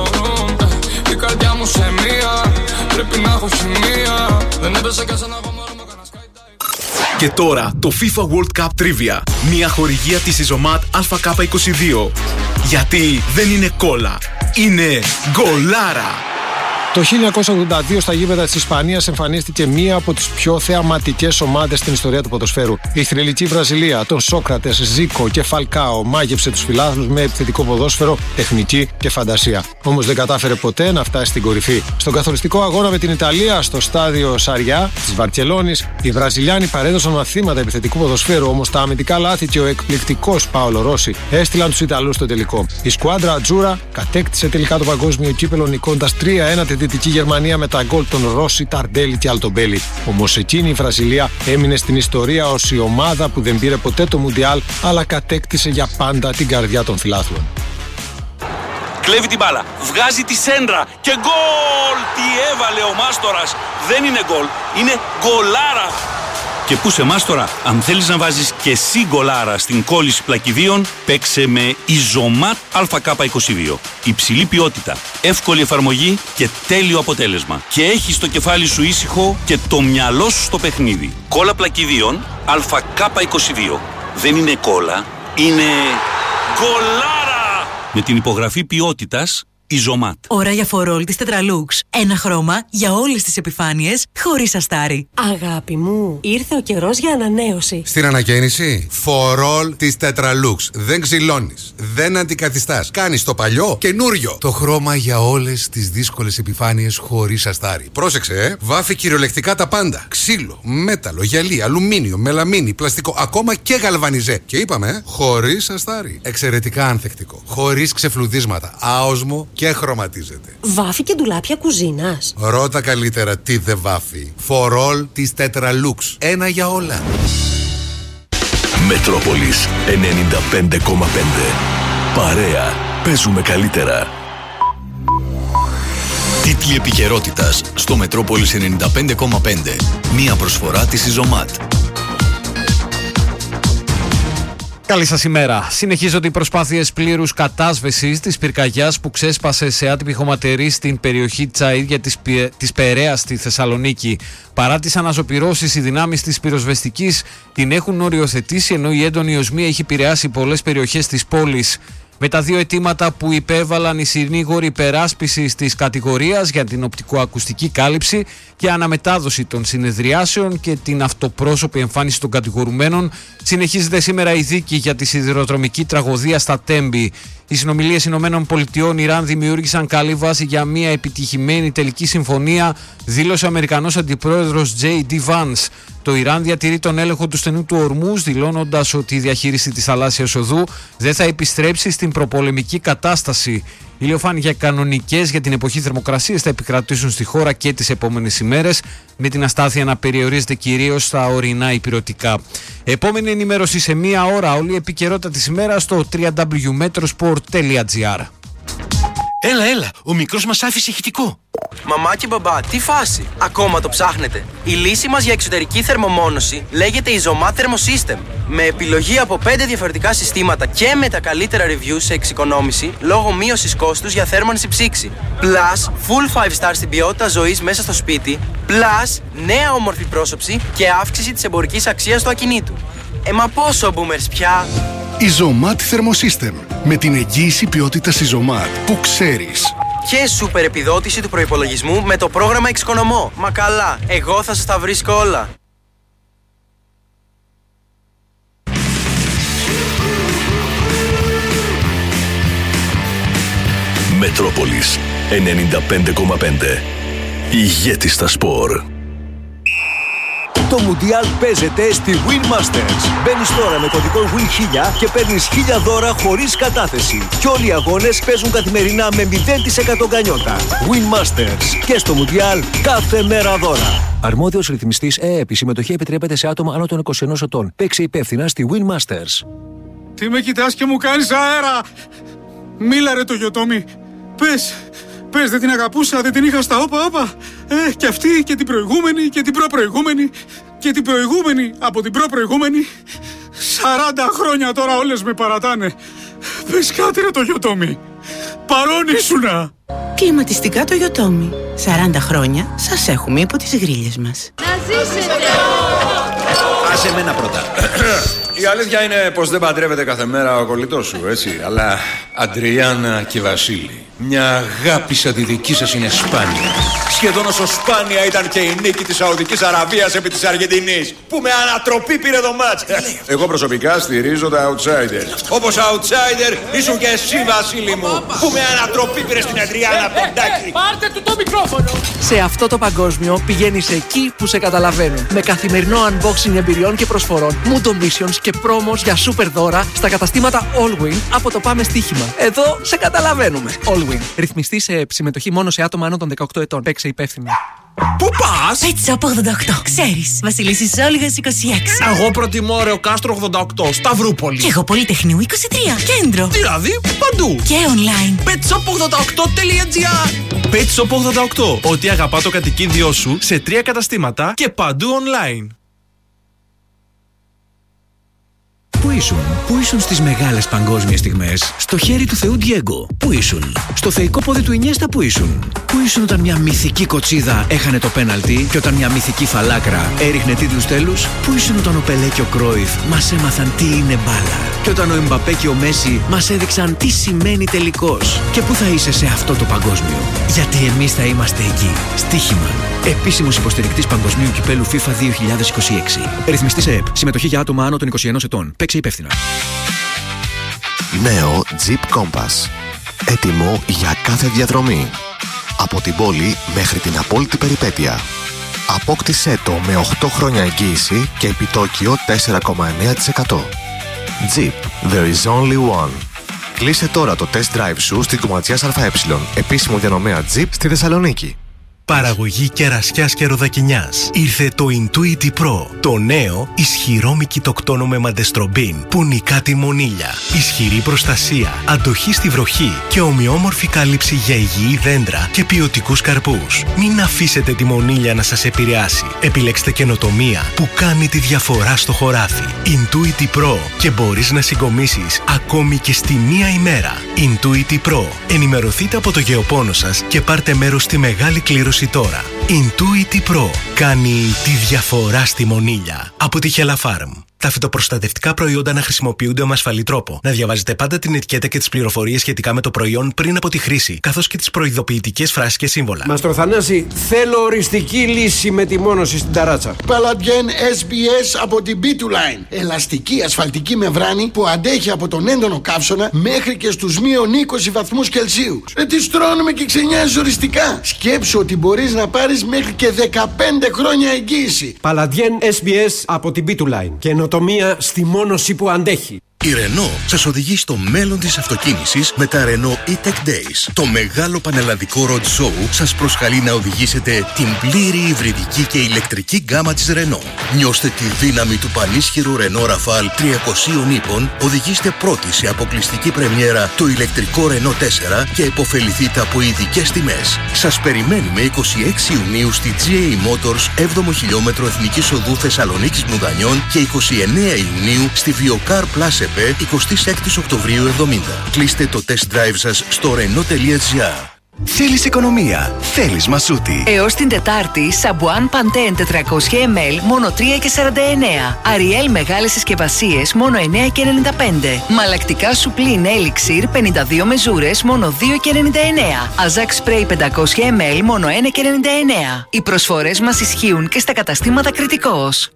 Και τώρα το FIFA World Cup Trivia. Μια χορηγία της Ιζωμάτ Α Κ είκοσι δύο. Γιατί δεν είναι κόλλα, είναι γκολάρα. Το χίλια εννιακόσια ογδόντα δύο στα γήπεδα της Ισπανίας εμφανίστηκε μία από τις πιο θεαματικές ομάδες στην ιστορία του ποδοσφαίρου. Η θρυλική Βραζιλία, των Σόκρατες, Ζίκο και Φαλκάο μάγεψε τους φιλάθλους με επιθετικό ποδόσφαιρο, τεχνική και φαντασία. Όμως δεν κατάφερε ποτέ να φτάσει στην κορυφή. Στον καθοριστικό αγώνα με την Ιταλία, στο στάδιο Σαριά της Βαρκελόνης, οι Βραζιλιάνοι παρέδωσαν μαθήματα επιθετικού ποδοσφαίρου, όμως τα αμυντικά λάθη και ο εκπληκτικός Πάολο Ρώση έστειλαν τους Ιταλούς στο τελικό. Η σκουάντρα Ατζούρα κατέκτησε τελικά το παγκόσμιο κύπελο, νικώντας τρία ένα τη Δυτική Γερμανία με τα γκολ των Ρώση, Ταρντέλη και Αλτομπέλη. Όμως εκείνη η Βραζιλία έμεινε στην ιστορία ως η ομάδα που δεν πήρε ποτέ το Μουντιάλ, αλλά κατέκτησε για πάντα την καρδιά των φιλάθλων. Κλέβει την μπάλα, βγάζει τη σέντρα και γκολ! Τι έβαλε ο Μάστορας! Δεν είναι γκολ, είναι γκολάρα! Και πού σε Μάστορα, αν θέλεις να βάζεις και εσύ γκολάρα στην κόλληση πλακιδίων, παίξε με Ιζωμάτ Α Κ είκοσι δύο. Υψηλή ποιότητα, εύκολη εφαρμογή και τέλειο αποτέλεσμα. Και έχεις το κεφάλι σου ήσυχο και το μυαλό σου στο παιχνίδι. Κόλλα πλακιδίων Α Κ είκοσι δύο. Δεν είναι κόλλα, είναι γκολάρα! Με την υπογραφή ποιότητας Ιζωμάτ. Ώρα για φορόλ της Tetralux. Ένα χρώμα για όλες τις επιφάνειες, χωρίς αστάρι. Αγάπη μου, ήρθε ο καιρός για ανανέωση. Στην ανακαίνιση, φορόλ της Tetralux. Δεν ξυλώνεις, δεν αντικαθιστάς. Κάνεις το παλιό καινούριο. Το χρώμα για όλες τις δύσκολες επιφάνειες, χωρίς αστάρι. Πρόσεξε, ε. Βάφει κυριολεκτικά τα πάντα. Ξύλο, μέταλλο, γυαλί, αλουμίνιο, μελαμίνη, πλαστικό, ακόμα και γαλβανιζέ. Και είπαμε, ε, χωρίς αστάρι. Εξαιρετικά ανθεκτικό. Χωρίς ξεφλουδίσματα. Άοσμο και χρωματίζεται. Βάφει και ντουλάπια κουζίνας. Ρώτα καλύτερα τι δεν βάφει. Φορόλ της Tetralux. Ένα για όλα. Μετρόπολης ενενήντα πέντε κόμμα πέντε. Παρέα. Παίζουμε καλύτερα. Τίτλοι επικαιρότητας στο Μετρόπολης ενενήντα πέντε κόμμα πέντε. Μία προσφορά της Ιζωμάτ. Καλή σας ημέρα. Συνεχίζονται οι προσπάθειες πλήρους κατάσβεσης της πυρκαγιάς που ξέσπασε σε άτυπη χωματερή στην περιοχή Τσαΐδια της, Πι... της Περαίας στη Θεσσαλονίκη. Παρά τις αναζωπυρώσεις, οι δυνάμεις της πυροσβεστικής την έχουν οριοθετήσει, ενώ η έντονη οσμία έχει επηρεάσει πολλές περιοχές της πόλης. Με τα δύο αιτήματα που υπέβαλαν οι συνήγοροι υπεράσπισης της κατηγορίας για την οπτικοακουστική κάλυψη και αναμετάδοση των συνεδριάσεων και την αυτοπρόσωπη εμφάνιση των κατηγορουμένων, συνεχίζεται σήμερα η δίκη για τη σιδηροδρομική τραγωδία στα Τέμπη. Οι συνομιλίες Ηνωμένων Πολιτειών Ιράν δημιούργησαν καλή βάση για μια επιτυχημένη τελική συμφωνία, δήλωσε ο Αμερικανός Αντιπρόεδρος τζέι ντι Vance. Το Ιράν διατηρεί τον έλεγχο του στενού του Ορμούζ, δηλώνοντας ότι η διαχείριση της θαλάσσιας οδού δεν θα επιστρέψει στην προπολεμική κατάσταση. Ηλιοφάνεια κανονικές για την εποχή θερμοκρασίας θα επικρατήσουν στη χώρα και τις επόμενες ημέρες, με την αστάθεια να περιορίζεται κυρίως στα ορεινά υπηρετικά. Επόμενη ενημέρωση σε μία ώρα, όλη η επικαιρότητα της ημέρας στο double-u double-u double-u τελεία metrosport τελεία gr. Έλα, έλα, ο μικρός μας άφησε ηχητικό. Μαμά και μπαμπά, τι φάση, ακόμα το ψάχνετε? Η λύση μας για εξωτερική θερμομόνωση λέγεται Izomat Thermosystem. Με επιλογή από πέντε διαφορετικά συστήματα και με τα καλύτερα reviews σε εξοικονόμηση λόγω μείωσης κόστους για θέρμανση ψήξη. Plus, full five star στην ποιότητα ζωής μέσα στο σπίτι. Plus, νέα όμορφη πρόσωψη και αύξηση της εμπορικής αξίας του ακινήτου. Ε, μα πόσο boomers πια! Ιζωμάτ Thermosystem. Με την εγγύηση ποιότητας Ιζωμάτ που ξέρεις. Και σούπερ επιδότηση του προϋπολογισμού με το πρόγραμμα Εξοικονομώ. Μα καλά, εγώ θα σας τα βρίσκω όλα. Μετρόπολης ενενήντα πέντε κόμμα πέντε. Ηγέτη στα σπορ. Το Μουντιάλ παίζεται στη Win Masters. Μπαίνεις τώρα με κωδικό Win χίλια και παίρνεις χίλια δώρα χωρίς κατάθεση. Και όλοι οι αγώνες παίζουν καθημερινά με μηδέν τοις εκατό γκανιότα. Win Masters. Και στο Μουντιάλ κάθε μέρα δώρα. Αρμόδιος ρυθμιστής ΕΕΠ. Η συμμετοχή επιτρέπεται σε άτομα άνω των είκοσι ενός ετών. Παίξε υπεύθυνα στη Win Masters. Τι με κοιτάς και μου κάνεις αέρα! Μίλα ρε το Γιωτόμι. Πες, πες δεν την αγαπούσα, δεν την είχα στα όπα όπα. Ε, και αυτή και την προηγούμενη και την προπροηγούμενη και την προηγούμενη από την προπροηγούμενη. Σαράντα χρόνια τώρα όλες με παρατάνε. Πες κάτι ρε το Γιωτόμι. Παρόν ήσουνα. Κλιματιστικά το Γιωτόμι. σαράντα χρόνια σας έχουμε υπό τις γρίλες μας. Να ζήσετε. Άσε εμένα πρώτα. Η αλήθεια είναι πως δεν παντρεύεται κάθε μέρα ο κολλητός σου, έτσι. Αλλά Αντριάννα και Βασίλη, μια αγάπη σαν τη δική σας είναι σπάνια. Σχεδόν όσο σπάνια ήταν και η νίκη της Σαουδικής Αραβίας επί της Αργεντινής, που με ανατροπή πήρε το μάτς. Εγώ προσωπικά στηρίζω τα outsider. Όπως outsider ήσουν και εσύ, Βασίλη μου, που με ανατροπή πήρε στην Αντριάννα από τον Τάκη. Πάρτε του το μικρόφωνο. Σε αυτό το παγκόσμιο πηγαίνεις εκεί που σε καταλαβαίνουν. Με καθημερινό unboxing εμπειριών και προσφορών, Mundo Missions και πρόμος για σούπερ δώρα στα καταστήματα Allwin από το Πάμε Στοίχημα. Εδώ σε καταλαβαίνουμε. Allwin. Ρυθμιστή σε συμμετοχή μόνο σε άτομα άνω των δεκαοκτώ ετών. Παίξε υπεύθυνα. Πού πας? Pet Shop ογδόντα οκτώ. Ξέρεις, Βασιλίσσης Όλγας είκοσι έξι. Εγώ προτιμώ Ρεο Κάστρο ογδόντα οκτώ, Σταυρούπολη. Και εγώ Πολυτεχνείου είκοσι τρία, Κέντρο. Δηλαδή, παντού. Και online. πετ σοπ ογδόντα οκτώ τελεία τζι άρ. Pet Shop ογδόντα οκτώ. Ό,τι αγαπά το κατοικίδιό σου σε τρία καταστήματα και παντού online. Πού ήσουν, πού ήσουν στις μεγάλες παγκόσμιες στιγμές, στο χέρι του Θεού Ντιέγκο, πού ήσουν, στο θεϊκό πόδι του Ινιέστα, πού ήσουν, πού ήσουν όταν μια μυθική κοτσίδα έχανε το πέναλτι και όταν μια μυθική φαλάκρα έριχνε τίτλους τέλους, πού ήσουν όταν ο Πελέ και ο Κρόιφ μας έμαθαν τι είναι μπάλα και όταν ο Εμπαπέ και ο Μέση μας έδειξαν τι σημαίνει τελικός. Και πού θα είσαι σε αυτό το παγκόσμιο, γιατί εμείς θα είμαστε εκεί. Στοίχημα. Επίσημος υποστηρικτής Παγκοσμίου Κυπέλου FIFA δύο χιλιάδες είκοσι έξι. Ρυθμιστής ΕΕΠ. Συμμετοχή για άτομα άνω των είκοσι ενός ετών. Παίξε υπεύθυνα. Νέο Jeep Compass. Έτοιμο για κάθε διαδρομή. Από την πόλη μέχρι την απόλυτη περιπέτεια. Απόκτησέ το με οκτώ χρόνια εγγύηση και επιτόκιο τέσσερα κόμμα εννέα τοις εκατό. Jeep. There is only one. Κλείσε τώρα το test drive σου στην Κομματιάς ΑΕ. Επίσημο διανομέα Jeep στη Θεσσαλονίκη. Παραγωγή κερασιάς και ροδακινιάς. Ήρθε το Intuity Pro, το νέο ισχυρό μικητοκτόνο με μαντεστρομπίν που νικά τη μονήλια. Ισχυρή προστασία, αντοχή στη βροχή και ομοιόμορφη κάλυψη για υγιή δέντρα και ποιοτικούς καρπούς. Μην αφήσετε τη μονήλια να σας επηρεάσει. Επιλέξτε καινοτομία που κάνει τη διαφορά στο χωράφι. Intuity Pro και μπορείς να συγκομίσεις ακόμη και στη μία ημέρα. Intuity Pro. Ενημερωθείτε από το γεωπόνο σας και πάρτε μέρος στη μεγάλη κλήρωση τώρα. Intuity Pro κάνει τη διαφορά στη μονήλια. Από τη Hella Farm. Τα φυτοπροστατευτικά προϊόντα να χρησιμοποιούνται με ασφαλή τρόπο. Να διαβάζετε πάντα την ετικέτα και τις πληροφορίες σχετικά με το προϊόν πριν από τη χρήση, καθώς και τις προειδοποιητικές φράσεις και σύμβολα. Μαστρο Θανάση, θέλω οριστική λύση με τη μόνωση στην ταράτσα. Παλαντιέν ες μπι ες από την μπι του Line. Ελαστική ασφαλτική μεμβράνη που αντέχει από τον έντονο καύσωνα μέχρι και στους μείον είκοσι βαθμούς Κελσίου. Ε, τη στρώνουμε και ξενιάζει οριστικά. Σκέψου ότι μπορείς να πάρεις μέχρι και δεκαπέντε χρόνια εγγύηση. Παλαντιέν ες μπι ες από την μπι του Line. Καινοτομία στη μόνωση που αντέχει. Η Renault σας οδηγεί στο μέλλον της αυτοκίνησης με τα Renault E-Tech Days. Το μεγάλο πανελλαδικό road show σας προσκαλεί να οδηγήσετε την πλήρη υβριδική και ηλεκτρική γκάμα της Renault. Νιώστε τη δύναμη του πανίσχυρου Renault Rafale τριακόσια ύπων, οδηγήστε πρώτοι σε αποκλειστική πρεμιέρα το ηλεκτρικό Renault τέσσερα και επωφεληθείτε από ειδικές τιμές. Σας περιμένουμε είκοσι έξι Ιουνίου στη τζι έι Motors έβδομο χιλιόμετρο Εθνικής Οδού Θεσσαλονίκης Μουδανιών και είκοσι εννέα Ιουνίου στη Viokar Plus είκοσι έξι Οκτωβρίου εβδομήντα. Κλείστε το test drive σας στο renault τελεία τζι άρ. Θέλεις οικονομία, θέλεις Μασούτη. Έως την Τετάρτη, Σαμπουάν Παντέν τετρακόσια μιλιλίτρα μόνο τρία και σαράντα εννέα. Αριέλ μεγάλες συσκευασίες μόνο εννέα και ενενήντα πέντε. Μαλακτικά Σουπλίν Έλιξιρ πενήντα δύο μεζούρες μόνο δύο και ενενήντα εννέα. Αζάκ Σπρέι πεντακόσια μιλιλίτρα μόνο ένα και ενενήντα εννέα. Οι προσφορές μας ισχύουν και στα καταστήματα Κρητικός.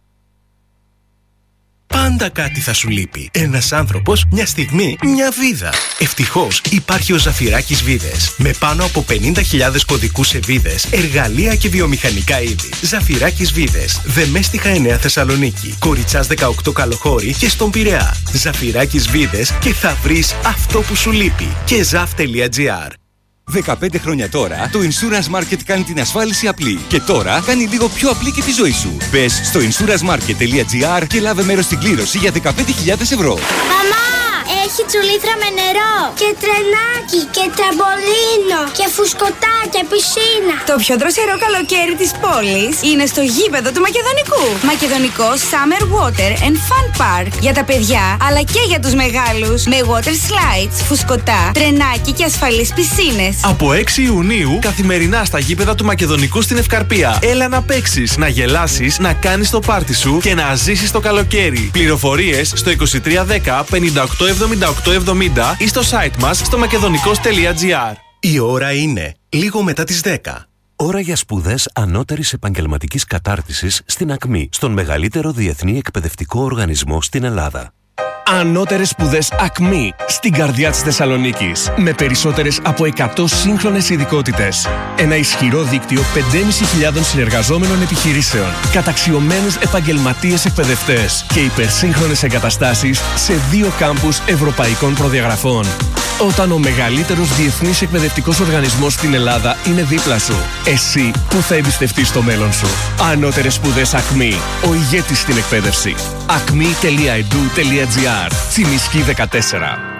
Πάντα κάτι θα σου λείπει. Ένας άνθρωπος, μια στιγμή, μια βίδα. Ευτυχώς υπάρχει ο Ζαφυράκης Βίδες. Με πάνω από πενήντα χιλιάδες κωδικούς σε βίδες, εργαλεία και βιομηχανικά είδη. Ζαφυράκης Βίδες. Δεμέστιχα εννέα Θεσσαλονίκη. Κοριτσάς δεκαοκτώ Καλοχώρη και στον Πειραιά. Ζαφυράκης Βίδες και θα βρεις αυτό που σου λείπει. Και ζαφ τελεία τζι άρ. δεκαπέντε χρόνια τώρα, το Insurance Market κάνει την ασφάλιση απλή. Και τώρα κάνει λίγο πιο απλή και τη ζωή σου. Μπες στο insurance market τελεία τζι άρ και λάβε μέρος στην κλήρωση για δεκαπέντε χιλιάδες ευρώ. Μαμά, έχει τσουλήθρα με νερό και τρενάκι και τραμπολίνο και φουσκωτά και πισίνα. Το πιο δροσερό καλοκαίρι της πόλης είναι στο γήπεδο του Μακεδονικού. Μακεδονικό Summer Water and Fun Park. Για τα παιδιά αλλά και για τους μεγάλους. Με water slides, φουσκωτά, τρενάκι και ασφαλείς πισίνες. Από έξι Ιουνίου, καθημερινά στα γήπεδα του Μακεδονικού στην Ευκαρπία. Έλα να παίξεις, να γελάσεις, να κάνεις το πάρτι σου και να ζήσεις το καλοκαίρι. Πληροφορίες στο είκοσι τρία δέκα πενήντα οκτώ εβδομήντα οκτώ εβδομήντα ή στο site μας στο μακεδονικός τελεία τζι άρ. Η ώρα είναι λίγο μετά τις δέκα. Ώρα για σπουδές ανώτερης επαγγελματικής κατάρτισης στην ΑΚΜΗ, στον μεγαλύτερο διεθνή εκπαιδευτικό οργανισμό στην Ελλάδα. Ανώτερες σπουδές ΑΚΜΗ στην καρδιά της Θεσσαλονίκης. Με περισσότερες από εκατό σύγχρονες ειδικότητες. Ένα ισχυρό δίκτυο πεντέμισι χιλιάδων συνεργαζόμενων επιχειρήσεων. Καταξιωμένους επαγγελματίες εκπαιδευτές. Και υπερσύγχρονες εγκαταστάσεις σε δύο κάμπους ευρωπαϊκών προδιαγραφών. Όταν ο μεγαλύτερος διεθνής εκπαιδευτικός οργανισμός στην Ελλάδα είναι δίπλα σου, εσύ που θα εμπιστευτείς το μέλλον σου. Ανώτερες σπουδές ΑΚΜΗ. Ο ηγέτης στην εκπαίδευση. ακμή τελεία ed τελεία τζι άρ. Τσιμισκή δεκατέσσερα.